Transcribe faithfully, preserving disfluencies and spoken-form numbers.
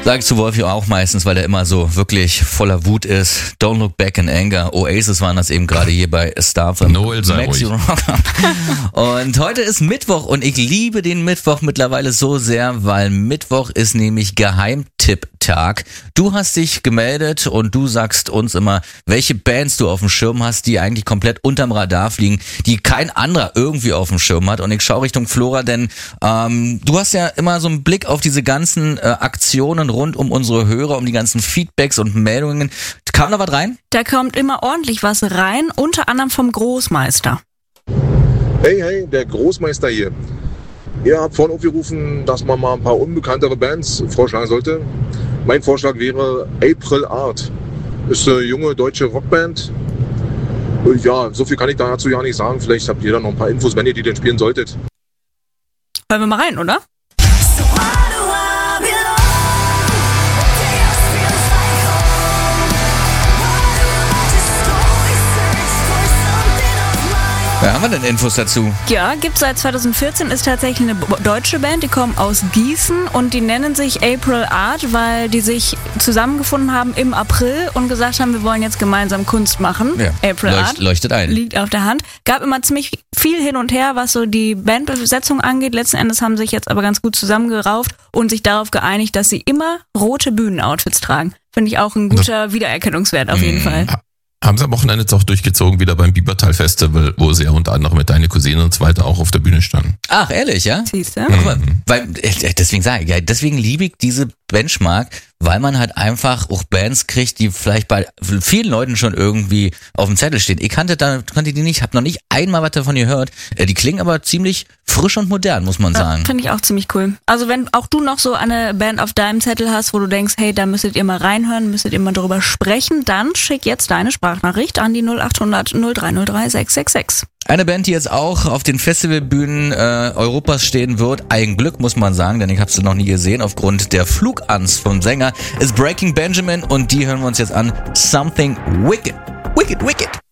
Sag ich zu Wolfi auch meistens, weil er immer so wirklich voller Wut ist. Don't look back in anger. Oasis waren das eben gerade hier bei Starfm. Noel, sei ruhig. Und heute ist Mittwoch und ich liebe den Mittwoch mittlerweile so sehr, weil Mittwoch ist nämlich Geheimtipp-Tag. Du hast dich gemeldet und du sagst uns immer, welche Bands du auf dem Schirm hast, die eigentlich komplett unterm Radar fliegen, die kein anderer irgendwie auf dem Schirm hat. Und ich schaue Richtung Flora, denn ähm, du hast ja immer so einen Blick auf diese ganzen äh, Aktionen rund um unsere Hörer, um die ganzen Feedbacks und Meldungen. Kam da was rein? Da kommt immer ordentlich was rein, unter anderem vom Großmeister. Hey, hey, der Großmeister hier. Ihr habt vorhin aufgerufen, dass man mal ein paar unbekanntere Bands vorschlagen sollte. Mein Vorschlag wäre April Art. Ist eine junge deutsche Rockband. Ja, so viel kann ich dazu ja nicht sagen. Vielleicht habt ihr da noch ein paar Infos, wenn ihr die denn spielen solltet. Hören wir mal rein, oder? Ja, haben wir denn Infos dazu? Ja, gibt's seit zwanzig vierzehn, ist tatsächlich eine deutsche Band, die kommen aus Gießen und die nennen sich April Art, weil die sich zusammengefunden haben im April und gesagt haben, wir wollen jetzt gemeinsam Kunst machen. Ja, April leucht, Art leuchtet ein. Liegt auf der Hand. Gab immer ziemlich viel hin und her, was so die Bandbesetzung angeht. Letzten Endes haben sich jetzt aber ganz gut zusammengerauft und sich darauf geeinigt, dass sie immer rote Bühnenoutfits tragen. Finde ich auch ein guter Wiedererkennungswert auf jeden Fall. Haben sie am Wochenende jetzt auch durchgezogen, wieder beim Biebertal Festival, wo sie ja unter anderem mit Deine Cousine und so weiter auch auf der Bühne standen. Ach, ehrlich, ja? Siehst du? Mhm. Weil, deswegen sage ich, ja, deswegen liebe ich diese Benchmark, weil man halt einfach auch Bands kriegt, die vielleicht bei vielen Leuten schon irgendwie auf dem Zettel stehen. Ich kannte, da, kannte die nicht, habe noch nicht einmal was davon gehört. Die klingen aber ziemlich frisch und modern, muss man sagen. Ja, finde ich auch ziemlich cool. Also wenn auch du noch so eine Band auf deinem Zettel hast, wo du denkst, hey, da müsstet ihr mal reinhören, müsstet ihr mal drüber sprechen, dann schick jetzt deine Sprachnachricht an die null acht hundert null drei null drei sechs sechs sechs. Eine Band, die jetzt auch auf den Festivalbühnen äh, Europas stehen wird, ein Glück muss man sagen, denn ich habe sie noch nie gesehen aufgrund der Flugangst vom Sänger, ist Breaking Benjamin und die hören wir uns jetzt an. Something Wicked. Wicked, Wicked.